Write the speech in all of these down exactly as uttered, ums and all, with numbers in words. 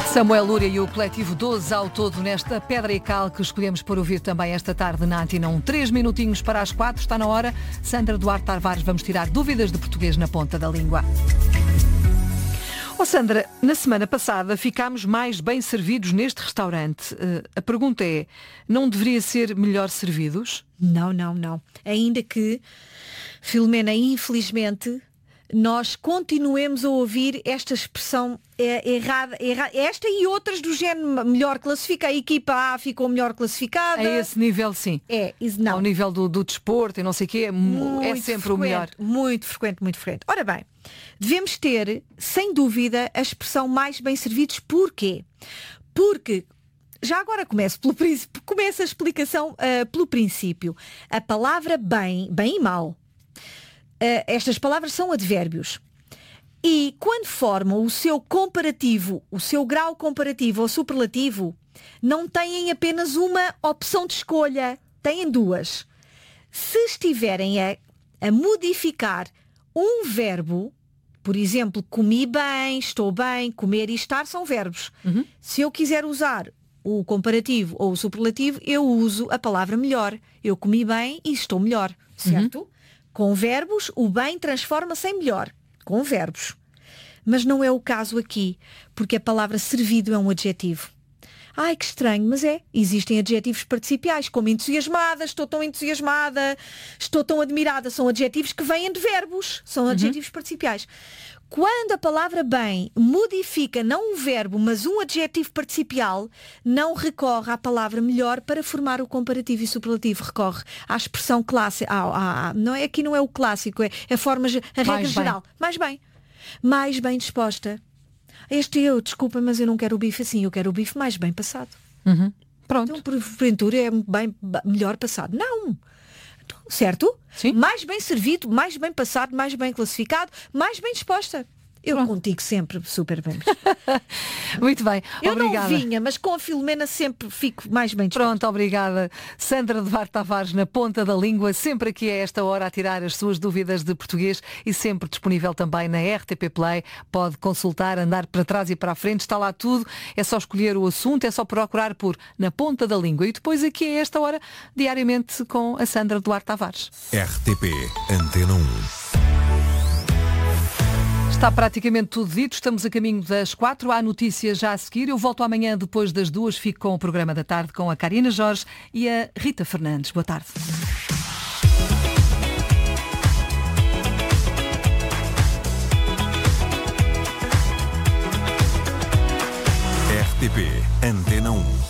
Samuel Lúria e o coletivo doze ao todo nesta Pedra e Cal que escolhemos por ouvir também esta tarde na Antena um. Três minutinhos para as quatro, está na hora. Sandra Duarte Tavares, vamos tirar dúvidas de português na ponta da língua. Oh Sandra, na semana passada ficámos mais bem servidos neste restaurante. Uh, a pergunta é, não deveria ser melhor servidos? Não, não, não. Ainda que, Filomena, infelizmente, nós continuemos a ouvir esta expressão errada, errada, esta e outras do género melhor classificada, a equipa A ficou melhor classificada. A esse nível, sim. É, não. Ao nível do, do desporto e não sei o quê, é, é sempre o melhor. Muito frequente, muito frequente. Ora bem, devemos ter, sem dúvida, a expressão mais bem servidos. Porquê? Porque, já agora começo, pelo, começo a explicação uh, pelo princípio. A palavra bem, bem e mal, Uh, estas palavras são advérbios. E quando formam o seu comparativo, o seu grau comparativo ou superlativo, não têm apenas uma opção de escolha, têm duas. Se estiverem a, a modificar um verbo, por exemplo, comi bem, estou bem, comer e estar são verbos. Uhum. Se eu quiser usar o comparativo ou o superlativo, eu uso a palavra melhor. Eu comi bem e estou melhor, certo? Uhum. Com verbos, o bem transforma-se em melhor. Com verbos. Mas não é o caso aqui, porque a palavra servido é um adjetivo. Ai, que estranho, mas é. Existem adjetivos participiais, como entusiasmada, estou tão entusiasmada, estou tão admirada. São adjetivos que vêm de verbos. São adjetivos uhum. participiais. Quando a palavra bem modifica não um verbo, mas um adjetivo participial, não recorre à palavra melhor para formar o comparativo e superlativo. Recorre à expressão clássica. À, à, à, não é, aqui não é o clássico, é a forma, a regra mais geral. Bem. Mais bem. Mais bem disposta. Este eu, desculpa, mas eu não quero o bife assim, eu quero o bife mais bem passado. Uhum. Pronto. Então, porventura, é bem, melhor passado. Não. Certo? Sim. Mais bem servido, mais bem passado, mais bem classificado, mais bem disposta. Eu Pronto. Contigo sempre super bem. Muito bem, eu obrigada. Eu não vinha, mas com a Filomena sempre fico mais bem disposta. Pronto, obrigada. Sandra Duarte Tavares na ponta da língua, sempre aqui a esta hora a tirar as suas dúvidas de português e sempre disponível também na R T P Play. Pode consultar, andar para trás e para a frente, está lá tudo. É só escolher o assunto, é só procurar por na ponta da língua. E depois aqui a esta hora, diariamente com a Sandra Duarte Tavares. R T P Antena um. Está praticamente tudo dito, estamos a caminho das quatro, há notícias já a seguir. Eu volto amanhã depois das duas, fico com o programa da tarde com a Karina Jorge e a Rita Fernandes. Boa tarde. R T P Antena um.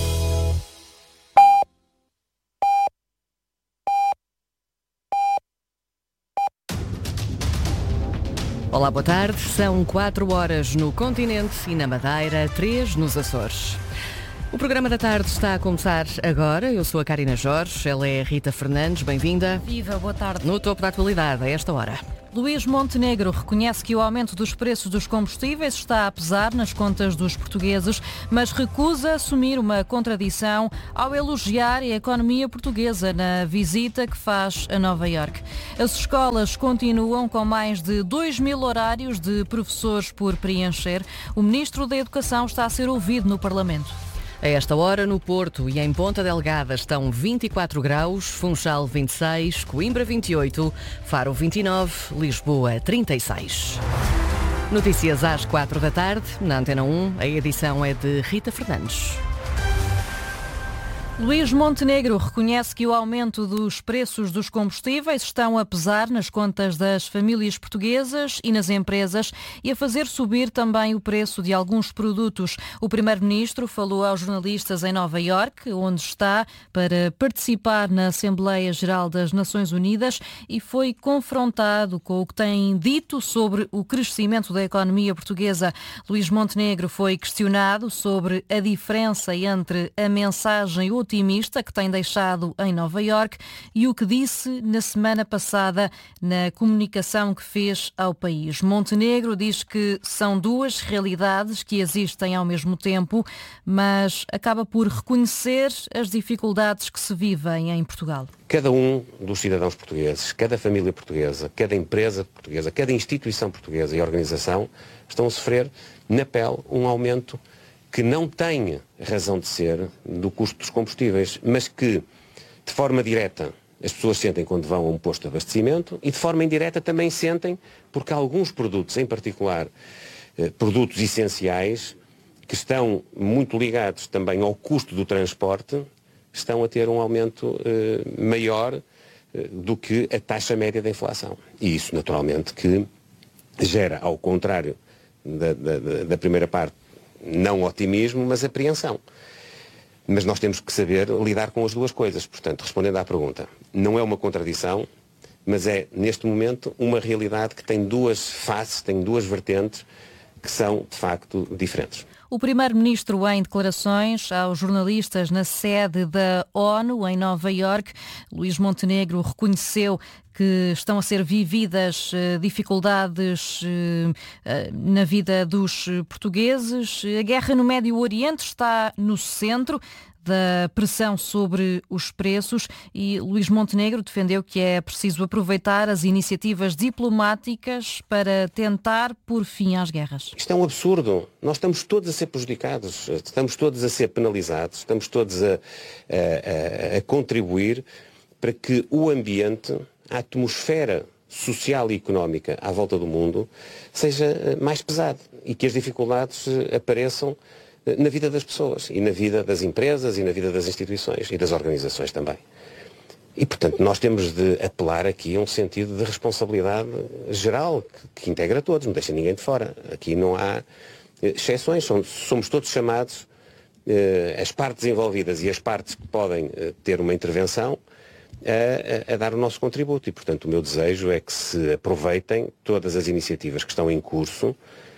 Olá, boa tarde. São quatro horas no continente e na Madeira, três nos Açores. O programa da tarde está a começar agora. Eu sou a Karina Jorge, ela é a Rita Fernandes. Bem-vinda. Viva, boa tarde. No topo da atualidade, a esta hora. Luís Montenegro reconhece que o aumento dos preços dos combustíveis está a pesar nas contas dos portugueses, mas recusa assumir uma contradição ao elogiar a economia portuguesa na visita que faz a Nova Iorque. As escolas continuam com mais de dois mil horários de professores por preencher. O Ministro da Educação está a ser ouvido no Parlamento. A esta hora, no Porto e em Ponta Delgada estão vinte e quatro graus, Funchal vinte e seis, Coimbra vinte e oito, Faro vinte e nove, Lisboa trinta e seis. Notícias às quatro da tarde, na Antena um, a edição é de Rita Fernandes. Luís Montenegro reconhece que o aumento dos preços dos combustíveis estão a pesar nas contas das famílias portuguesas e nas empresas e a fazer subir também o preço de alguns produtos. O primeiro-ministro falou aos jornalistas em Nova Iorque, onde está para participar na Assembleia Geral das Nações Unidas, e foi confrontado com o que tem dito sobre o crescimento da economia portuguesa. Luís Montenegro foi questionado sobre a diferença entre a mensagem otimista que tem deixado em Nova Iorque e o que disse na semana passada na comunicação que fez ao país. Montenegro diz que são duas realidades que existem ao mesmo tempo, mas acaba por reconhecer as dificuldades que se vivem em Portugal. Cada um dos cidadãos portugueses, cada família portuguesa, cada empresa portuguesa, cada instituição portuguesa e organização estão a sofrer na pele um aumento que não tem razão de ser do custo dos combustíveis, mas que, de forma direta, as pessoas sentem quando vão a um posto de abastecimento e, de forma indireta, também sentem porque alguns produtos, em particular, eh, produtos essenciais, que estão muito ligados também ao custo do transporte, estão a ter um aumento eh, maior eh, do que a taxa média da inflação. E isso, naturalmente, que gera, ao contrário da, da, da primeira parte, não otimismo, mas apreensão. Mas nós temos que saber lidar com as duas coisas. Portanto, respondendo à pergunta, não é uma contradição, mas é, neste momento, uma realidade que tem duas faces, tem duas vertentes que são, de facto, diferentes. O primeiro-ministro, em declarações aos jornalistas na sede da ONU, em Nova Iorque, Luís Montenegro, reconheceu que estão a ser vividas uh, dificuldades uh, uh, na vida dos portugueses. A guerra no Médio Oriente está no centro da pressão sobre os preços e Luís Montenegro defendeu que é preciso aproveitar as iniciativas diplomáticas para tentar pôr fim às guerras. Isto é um absurdo. Nós estamos todos a ser prejudicados, estamos todos a ser penalizados, estamos todos a, a, a, a contribuir para que o ambiente, a atmosfera social e económica à volta do mundo seja mais pesado e que as dificuldades apareçam na vida das pessoas e na vida das empresas e na vida das instituições e das organizações também. E, portanto, nós temos de apelar aqui a um sentido de responsabilidade geral, que, que integra todos, não deixa ninguém de fora. Aqui não há exceções, somos, somos todos chamados, eh, as partes envolvidas e as partes que podem eh, ter uma intervenção, a, a, a dar o nosso contributo. E, portanto, o meu desejo é que se aproveitem todas as iniciativas que estão em curso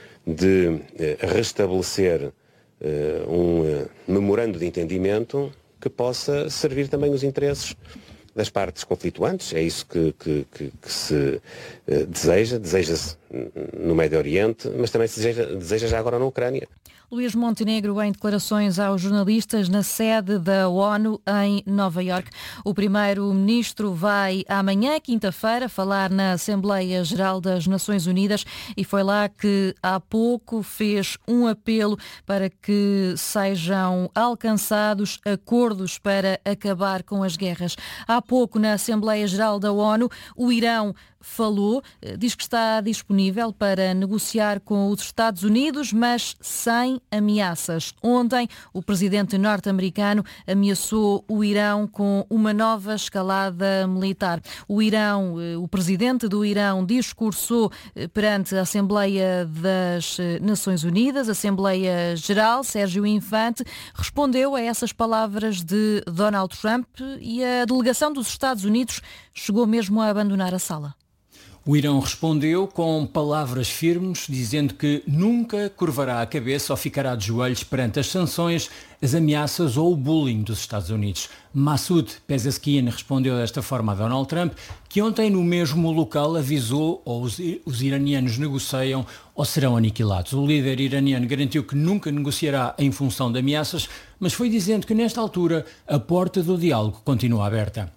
de eh, restabelecer Uh, um uh, memorando de entendimento que possa servir também os interesses das partes conflituantes. É isso que, que, que, que se uh, deseja, deseja-se no Médio Oriente, mas também se deseja, deseja já agora na Ucrânia. Luís Montenegro, em declarações aos jornalistas na sede da ONU em Nova Iorque. O primeiro-ministro vai amanhã, quinta-feira, falar na Assembleia Geral das Nações Unidas e foi lá que há pouco fez um apelo para que sejam alcançados acordos para acabar com as guerras. Há pouco, na Assembleia Geral da ONU, o Irão falou, diz que está disponível para negociar com os Estados Unidos, mas sem ameaças. Ontem, o presidente norte-americano ameaçou o Irão com uma nova escalada militar. O Irão, o presidente do Irão discursou perante a Assembleia das Nações Unidas, Assembleia Geral. Sérgio Infante respondeu a essas palavras de Donald Trump e a delegação dos Estados Unidos chegou mesmo a abandonar a sala. O Irão respondeu com palavras firmes, dizendo que nunca curvará a cabeça ou ficará de joelhos perante as sanções, as ameaças ou o bullying dos Estados Unidos. Massoud Pezeshkian respondeu desta forma a Donald Trump, que ontem no mesmo local avisou ou os, os iranianos negociam ou serão aniquilados. O líder iraniano garantiu que nunca negociará em função de ameaças, mas foi dizendo que nesta altura a porta do diálogo continua aberta.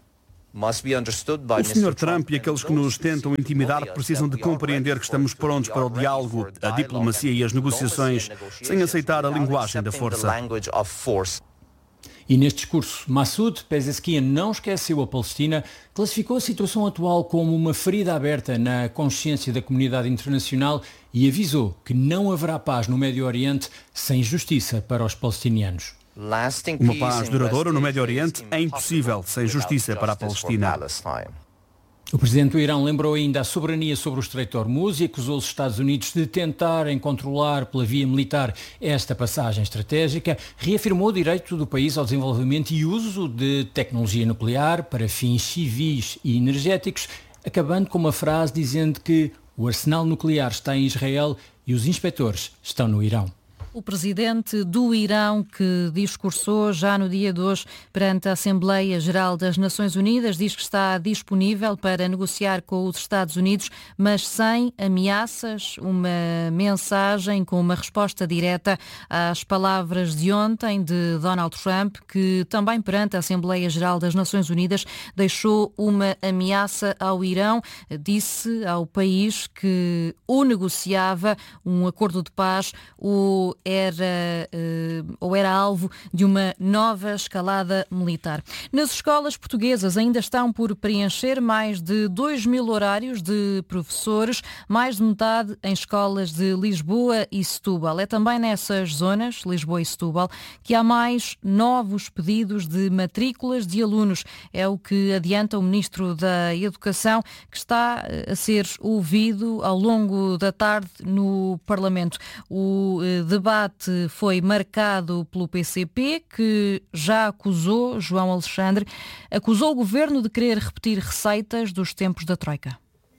O senhor Trump e aqueles que nos tentam intimidar precisam de compreender que estamos prontos para o diálogo, a diplomacia e as negociações, sem aceitar a linguagem da força. E neste discurso, Massoud Pezeshkian não esqueceu a Palestina, classificou a situação atual como uma ferida aberta na consciência da comunidade internacional e avisou que não haverá paz no Médio Oriente sem justiça para os palestinianos. Uma paz duradoura no Médio Oriente é impossível sem justiça para a Palestina. O presidente do Irão lembrou ainda a soberania sobre o Estreito de Hormuz e acusou os Estados Unidos de tentarem controlar pela via militar esta passagem estratégica. Reafirmou o direito do país ao desenvolvimento e uso de tecnologia nuclear para fins civis e energéticos, acabando com uma frase dizendo que o arsenal nuclear está em Israel e os inspectores estão no Irão. O presidente do Irão, que discursou já no dia de hoje perante a Assembleia Geral das Nações Unidas, diz que está disponível para negociar com os Estados Unidos, mas sem ameaças. Uma mensagem com uma resposta direta às palavras de ontem de Donald Trump, que também perante a Assembleia Geral das Nações Unidas deixou uma ameaça ao Irão. Disse ao país que ou negociava um acordo de paz ou era uh, ou era alvo de uma nova escalada militar. Nas escolas portuguesas ainda estão por preencher mais de dois mil horários de professores, mais de metade em escolas de Lisboa e Setúbal. É também nessas zonas, Lisboa e Setúbal, que há mais novos pedidos de matrículas de alunos. É o que adianta o Ministro da Educação, que está a ser ouvido ao longo da tarde no Parlamento. O eh, debate foi marcado pelo P C P, que já acusou, João Alexandre, acusou o Governo de querer repetir receitas dos tempos da Troika.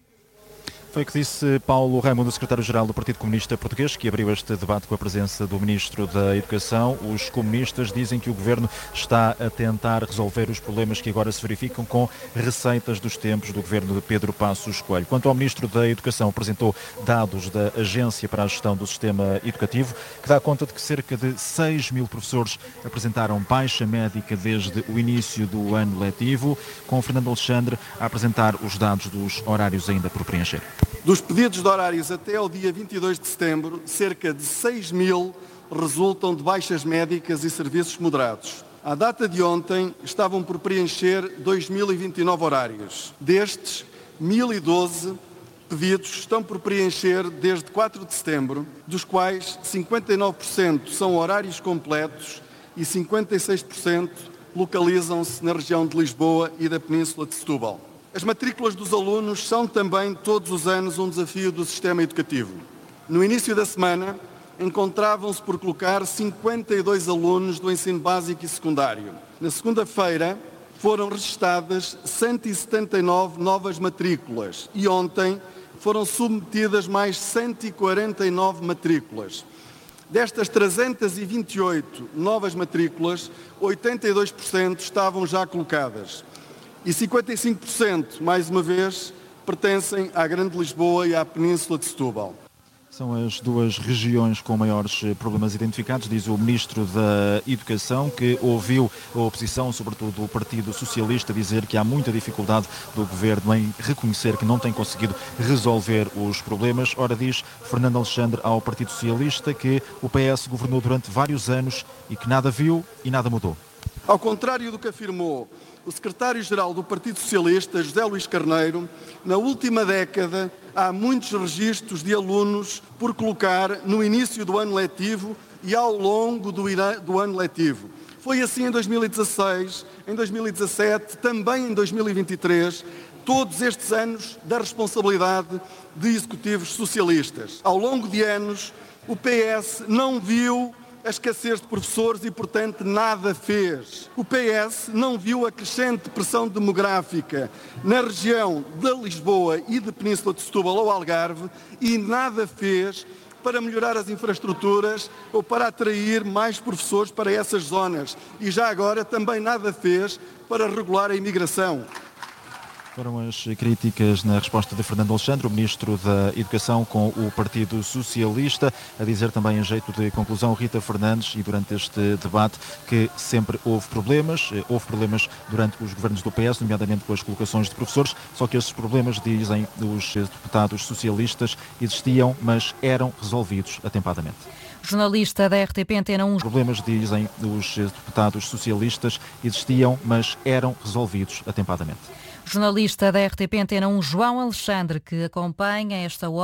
Foi o que disse Paulo Raimundo, secretário-geral do Partido Comunista Português, que abriu este debate com a presença do Ministro da Educação. Os comunistas dizem que o Governo está a tentar resolver os problemas que agora se verificam com receitas dos tempos do Governo de Pedro Passos Coelho. Quanto ao Ministro da Educação, apresentou dados da Agência para a Gestão do Sistema Educativo, que dá conta de que cerca de seis mil professores apresentaram baixa médica desde o início do ano letivo, com Fernando Alexandre a apresentar os dados dos horários ainda por preencher. Dos pedidos de horários até ao dia vinte e dois de setembro, cerca de seis mil resultam de baixas médicas e serviços moderados. À data de ontem, estavam por preencher dois mil e vinte e nove horários. Destes, mil e doze pedidos estão por preencher desde quatro de setembro, dos quais cinquenta e nove por cento são horários completos e cinquenta e seis por cento localizam-se na região de Lisboa e da Península de Setúbal. As matrículas dos alunos são também todos os anos um desafio do sistema educativo. No início da semana, encontravam-se por colocar cinquenta e dois alunos do ensino básico e secundário. Na segunda-feira, foram registadas cento e setenta e nove novas matrículas e ontem foram submetidas mais cento e quarenta e nove matrículas. Destas trezentas e vinte e oito novas matrículas, oitenta e dois por cento estavam já colocadas. E cinquenta e cinco por cento, mais uma vez, pertencem à Grande Lisboa e à Península de Setúbal. São as duas regiões com maiores problemas identificados, diz o Ministro da Educação, que ouviu a oposição, sobretudo o Partido Socialista, dizer que há muita dificuldade do Governo em reconhecer que não tem conseguido resolver os problemas. Ora, diz Fernando Alexandre ao Partido Socialista que o P S governou durante vários anos e que nada viu e nada mudou. Ao contrário do que afirmou o secretário-geral do Partido Socialista, José Luís Carneiro, na última década há muitos registros de alunos por colocar no início do ano letivo e ao longo do, do ano letivo. Foi assim em dois mil e dezasseis, em dois mil e dezassete, também em dois mil e vinte e três, todos estes anos da responsabilidade de executivos socialistas. Ao longo de anos, o P S não viu a escassez de professores e, portanto, nada fez. O P S não viu a crescente pressão demográfica na região de Lisboa e de Península de Setúbal ou Algarve e nada fez para melhorar as infraestruturas ou para atrair mais professores para essas zonas. E já agora também nada fez para regular a imigração. Foram as críticas na resposta de Fernando Alexandre, o Ministro da Educação, com o Partido Socialista, a dizer também em jeito de conclusão Rita Fernandes, e durante este debate, que sempre houve problemas, houve problemas durante os governos do P S, nomeadamente com as colocações de professores, só que esses problemas, dizem os deputados socialistas, existiam, mas eram resolvidos atempadamente. Jornalista da R T P Antena um. Os problemas, dizem os deputados socialistas, existiam, mas eram resolvidos atempadamente. Jornalista da R T P Antena um, João Alexandre, que acompanha esta hora